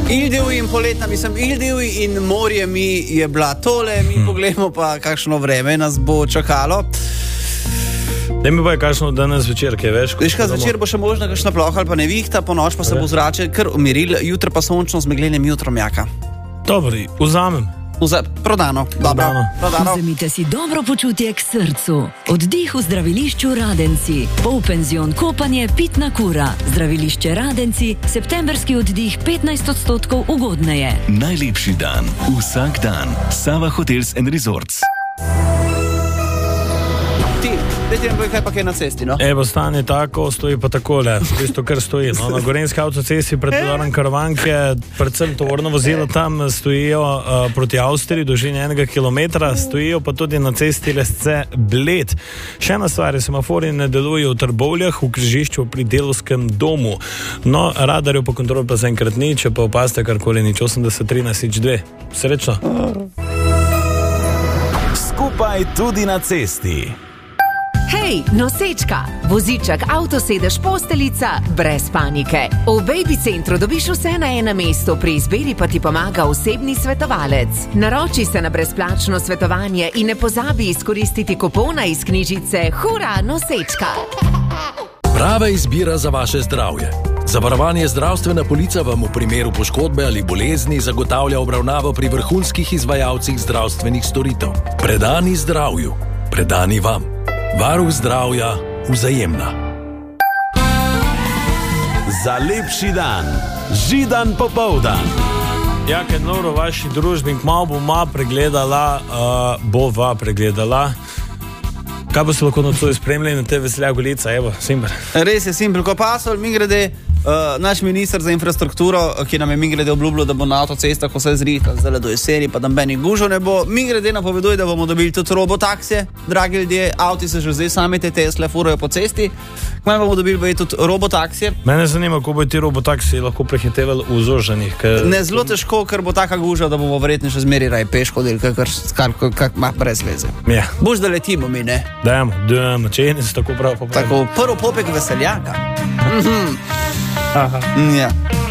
Ildivji in poletna, mislim, Ildivji in morje mi je bila tole, mi pogledamo pa, kakšno vreme nas bo čakalo. Ne mi pa je kakšno danes večer, kaj veš? Veš kaj, zvečer bo še možno kakšna ploha ali pa nevihta, po noč pa se bo zrače kar umiril, jutro pa sončno z meglenim jutrom jaka. Dobri, vzamem. Prodano. Vzemite si dobro počutje k srcu. Oddih v zdravilišču Radenci. Polpenzion, kopanje, pitna kura. Zdravilišče Radenci, septemberski oddih 15% ugodneje. Najlepši dan, vsak dan. Sava Hotels & Resorts. Kaj pa kaj na cesti, no? Evo, stanje tako, stoji pa takole, tisto, kar stoji. No, na Gorenjski avtocesti pred podorom Karavanke, predvsem tovorno vozilo tam stojijo proti Avstriji, dolžini 1 kilometra, stojijo pa tudi na cesti Lesce Bled. Še ena stvar, semafori ne delujejo v Trbovljah, v križišču pri Delovskem domu. No, radarjev po kontroli pa zaenkrat ni, če pa opaste karkoli nič, 80-13-2. Srečno. Skupaj tudi na cesti. Hej, nosečka, voziček, avtosedež, posteljica, brez panike. V Baby Centru dobiš vse na enem mestu, pri izbiri pa ti pomaga osebni svetovalec. Naroči se na brezplačno svetovanje in ne pozabi izkoristiti kupona iz knjižice Hura, nosečka! Prava izbira za vaše zdravje. Zavarovanje zdravstvena polica vam v primeru poškodbe ali bolezni zagotavlja obravnavo pri vrhunskih izvajalcih zdravstvenih storitev. Predani zdravju, predani vam. Varuh zdravja, Vzajemna. Za lepši dan, Židan popoldan. Ja, ker noro vaši družbi kmalu bova pregledala. Kaj bo se lahko nocoj spremljali na te veselja Golica? Evo, Simber. Res je, Simber, ko pasol, mi grede naš minister za infrastrukturo, ki nam je mi grede obljubljal, da bo na avtocestah vse zrihta, zdaj do jeseni, pa tam benih gužov ne bo. Mi grede napoveduje, da bomo dobili tudi robotaksije, dragi ljudje, avti se že zdaj sami te Tesle furajo po cesti, kmaj bomo dobili tudi robotaksije. Mene zanima, ko bo ti robotaksiji lahko prehitevali v zoženih. Ne, zelo težko, ker bo taka guža, da bomo verjetno še zmeri raj peš hodili, kar ima brez veze. Ja. Boš da letimo mi, ne? Dajmo, če je tako prav popravljamo. Tako, prvo popek veseljaka. Aha. Ja.